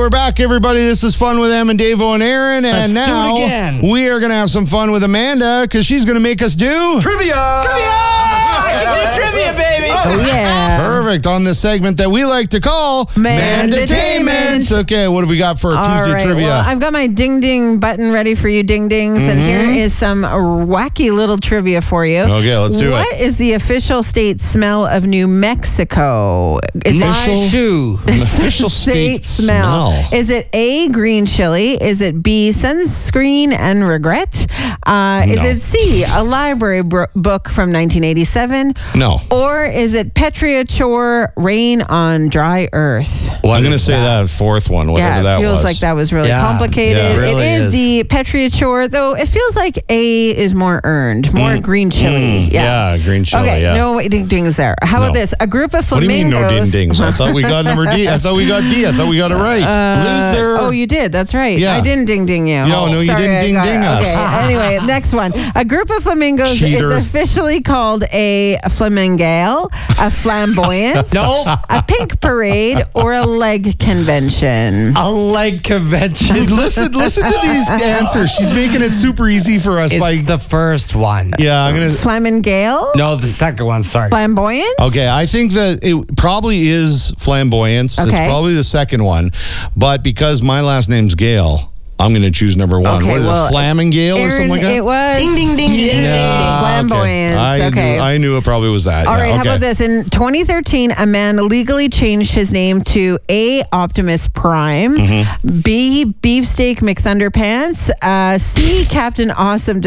we're back, everybody. This is Fun with Em and Davo and Aaron. And Let's now do it again. we are going to have some fun with Amanda because she's going to make us do Trivia! Trivia, baby. Oh, yeah. Perfect on this segment that we like to call Mandatainment. Okay, what have we got for All Tuesday right, trivia? well, I've got my ding ding button ready for you, ding dings, and here is some wacky little trivia for you. Okay, let's do it. What is the official state smell of New Mexico? Is My shoe. An official state smell. Is it A, green chili? Is it B, sunscreen and regret? Is it C, a library book from 1987? No. Or is it Petria Chore, rain on dry earth? Well, I'm going to say that fourth one, whatever that it feels was. like that was really Yeah, complicated. yeah, it really it is is. the Petria Chore, though it feels like A is more earned, more green chili. Yeah, green chili, Okay, yeah. no ding dings there. How about No. this? A group of What do you mean flamingos. no ding dings? I thought we got number D. I thought we got D. I thought we got it right. Loser. Oh, you did. That's right. Yeah. I didn't ding ding you. No, no, you Sorry, didn't I ding got ding it. us. Okay, anyway, next one. A group of flamingos Cheater. is officially called a flamingale, a flamboyance, Nope. a pink parade, or a leg convention. A leg convention. Hey, listen to these answers. She's making it super easy for us by. It's the first one. Yeah, I'm going to. Flamingale? No, the second one. Sorry. Flamboyance? Okay, I think that it probably is flamboyance. Okay. It's probably the second one. But because my last name's Gale, I'm going to choose number one. Okay, What is well, it, Flamingale or Aaron, something like that? it was. Ding, ding, ding, ding, ding, ding. Yeah, Flamboyance. Okay. I knew it probably was that. All Yeah, right, how okay. about this? In 2013, a man legally changed his name to A, Optimus Prime, B, Beefsteak McThunderpants, C, Captain Awesome